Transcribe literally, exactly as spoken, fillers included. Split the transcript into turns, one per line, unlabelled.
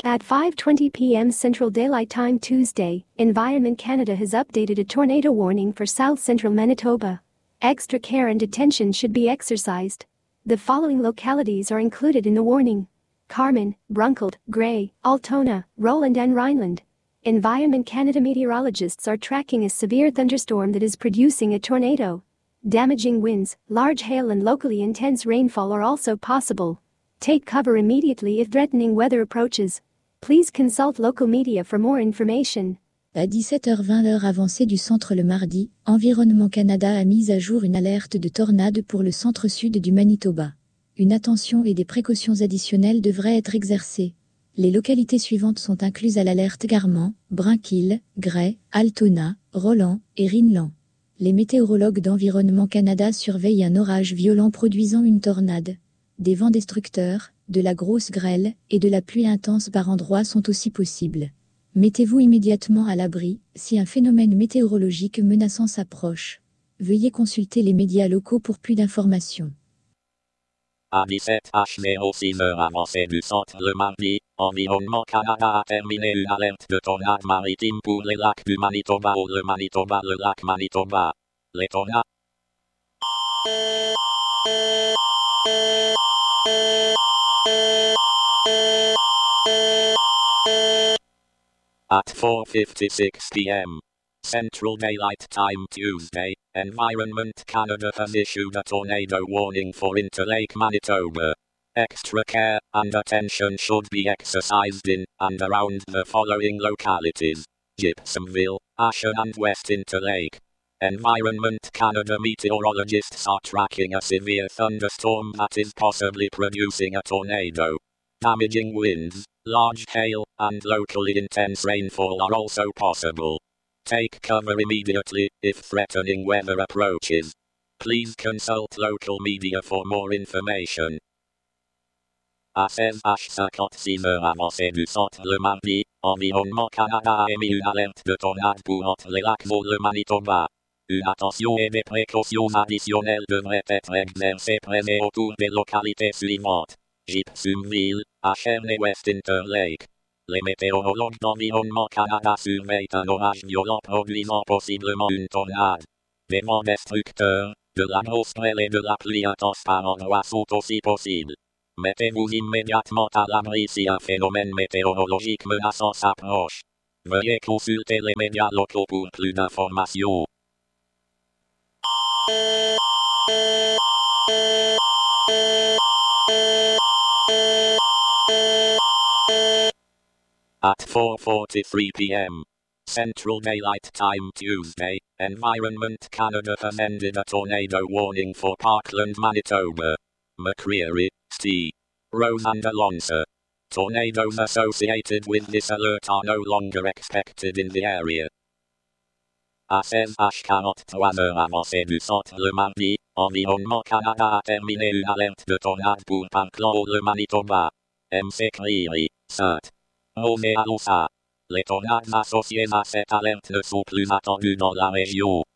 At five twenty p m Central Daylight Time Tuesday, Environment Canada has updated a tornado warning for south-central Manitoba. Extra care and attention should be exercised. The following localities are included in the warning: Carman, Brunkeld, Gray, Altona, Roland and Rhineland. Environment Canada meteorologists are tracking a severe thunderstorm that is producing a tornado. Damaging winds, large hail and locally intense rainfall are also possible. Take cover immediately if threatening weather approaches. Please consult local media for more information.
À dix-sept heures vingt heure avancée du centre le mardi, Environnement Canada a mis à jour une alerte de tornade pour le centre-sud du Manitoba. Une attention et des précautions additionnelles devraient être exercées. Les localités suivantes sont incluses à l'alerte: Carman, Brunkeld, Gray, Altona, Roland et Rhineland. Les météorologues d'Environnement Canada surveillent un orage violent produisant une tornade. Des vents destructeurs, de la grosse grêle et de la pluie intense par endroits sont aussi possibles. Mettez-vous immédiatement à l'abri si un phénomène météorologique menaçant s'approche. Veuillez consulter les médias locaux pour plus d'informations.
À dix-sept heures six heures avancée du centre le mardi, Environnement Canada a terminé une alerte de tornade maritime pour les lacs du Manitoba ou le Manitoba, le lac Manitoba. Les tornades At four fifty-six p m Central Daylight Time Tuesday, Environment Canada has issued a tornado warning for Interlake, Manitoba. Extra care and attention should be exercised in and around the following localities: Gibsonville, Ashen and West Interlake. Environment Canada meteorologists are tracking a severe thunderstorm that is possibly producing a tornado. Damaging winds, large hail, and locally intense rainfall are also possible. Take cover immediately if threatening weather approaches. Please consult local media for more information. À seize heures cinquante-six heures avancée du centre le mardi, Environnement Canada a émis une alerte de tornade pour entre les lacs et le Manitoba. Une attention et des précautions additionnelles devraient être exercées près et autour des localités suivantes: Gibsonville, Ashen et West Interlake. Les météorologues d'Environnement Canada surveillent un orage violent produisant possiblement une tornade. Des vents destructeurs, de la grosse grêle et de la pluie intense par endroits sont aussi possibles. Mettez-vous immédiatement à l'abri si un phénomène météorologique menaçant s'approche. Veuillez consulter les médias locaux pour plus d'informations. At four forty-three p m Central Daylight Time Tuesday, Environment Canada has ended a tornado warning for Parkland, Manitoba. McCreary, Steve, Rose and Alonso. Tornadoes associated with this alert are no longer expected in the area. À seize heures quarante-trois heures avancée du centre le mardi, Environnement Canada a terminé une alerte de tornade pour Parkland ou le Manitoba. M C Creary, Sainte Rose et Aloussa. Les tornades associées à cette alerte ne sont plus attendues dans la région.